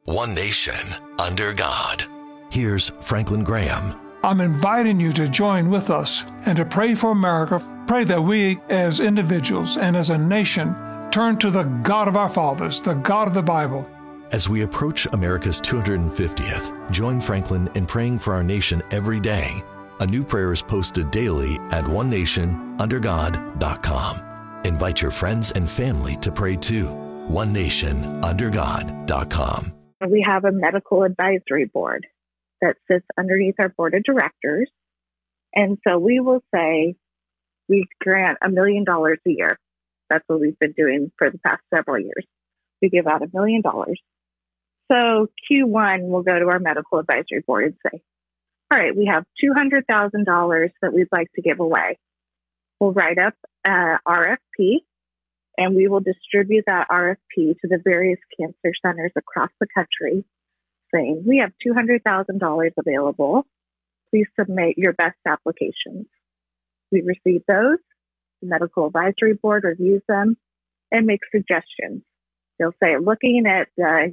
One nation, under God. Here's Franklin Graham. I'm inviting you to join with us and to pray for America. Pray that we as individuals and as a nation turn to the God of our fathers, the God of the Bible. As we approach America's 250th, join Franklin in praying for our nation every day. A new prayer is posted daily at onenationundergod.com. Invite your friends and family to pray too. onenationundergod.com. We have a medical advisory board that sits underneath our board of directors. And so we will say we grant $1 million a year. That's what we've been doing for the past several years. We give out $1 million. So Q1 will go to our medical advisory board and say, all right, we have $200,000 that we'd like to give away. We'll write up an RFP, and we will distribute that RFP to the various cancer centers across the country, saying, we have $200,000 available. Please submit your best applications. We receive those. The medical advisory board reviews them and makes suggestions. They'll say, looking at,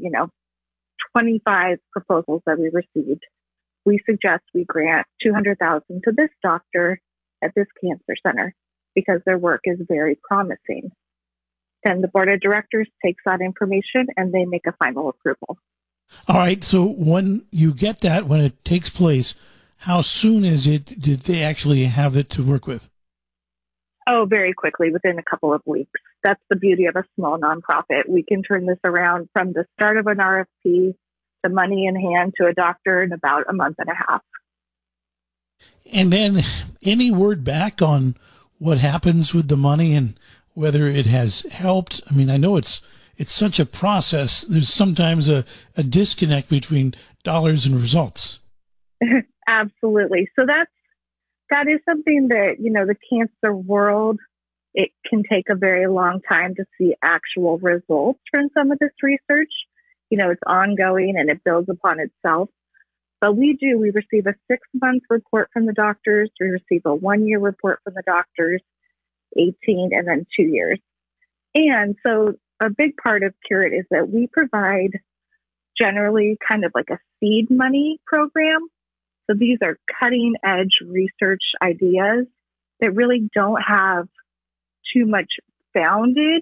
25 proposals that we received, we suggest we grant $200,000 to this doctor at this cancer center because their work is very promising. Then the board of directors takes that information and they make a final approval. All right. So when you get that, when it takes place, how soon did they actually have it to work with? Oh, very quickly, within a couple of weeks. That's the beauty of a small nonprofit. We can turn this around from the start of an RFP to money in hand to a doctor in about a month and a half. And then any word back on what happens with the money and whether it has helped? I mean, I know it's such a process. There's sometimes a disconnect between dollars and results. Absolutely. So that is something that, the cancer world, it can take a very long time to see actual results from some of this research. It's ongoing and it builds upon itself. But we receive a 6-month report from the doctors. We receive a 1-year report from the doctors, 18, and then 2 years. And so a big part of Curate is that we provide generally kind of like a seed money program. So these are cutting edge research ideas that really don't have too much founded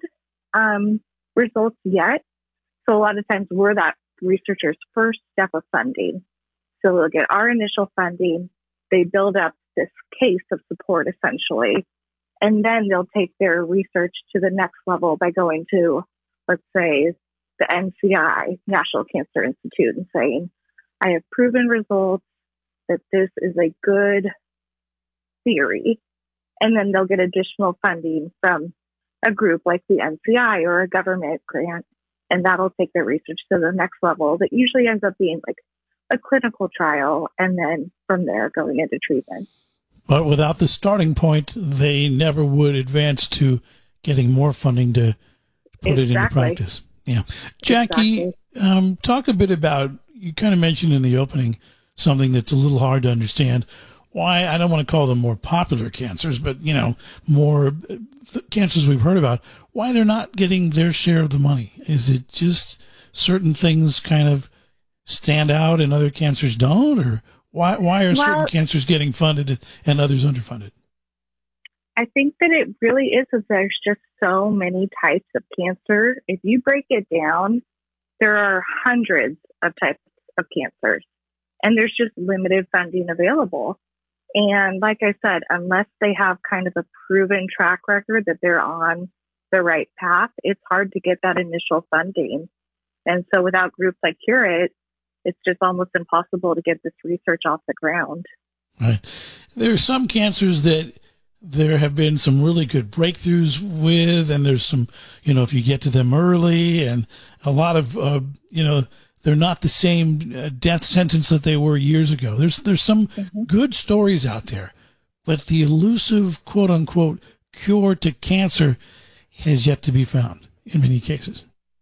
results yet. So a lot of times we're that researcher's first step of funding. So they'll get our initial funding. They build up this case of support essentially. And then they'll take their research to the next level by going to, let's say, the NCI, National Cancer Institute, and saying, I have proven results that this is a good theory. And then they'll get additional funding from a group like the NCI or a government grant. And that'll take their research to the next level that usually ends up being like a clinical trial. And then from there going into treatment. But without the starting point, they never would advance to getting more funding to put it into practice. Yeah. Jackie, talk a bit about, you kind of mentioned in the opening something that's a little hard to understand. Why, I don't want to call them more popular cancers, but, more cancers we've heard about, why they're not getting their share of the money. Is it just certain things kind of stand out and other cancers don't? Or why are certain cancers getting funded and others underfunded? I think that it really is that there's just so many types of cancer. If you break it down, there are hundreds of types of cancers, and there's just limited funding available. And like I said, unless they have kind of a proven track record that they're on the right path, it's hard to get that initial funding. And so without groups like Curate, it's just almost impossible to get this research off the ground. Right. There are some cancers that there have been some really good breakthroughs with, and there's some, if you get to them early, and a lot of, they're not the same death sentence that they were years ago. There's some good stories out there, but the elusive quote unquote cure to cancer has yet to be found in many cases.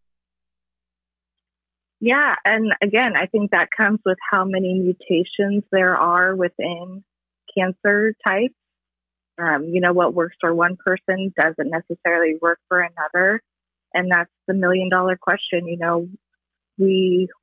Yeah. And again, I think that comes with how many mutations there are within cancer types. What works for one person doesn't necessarily work for another. And that's the $1 million question. We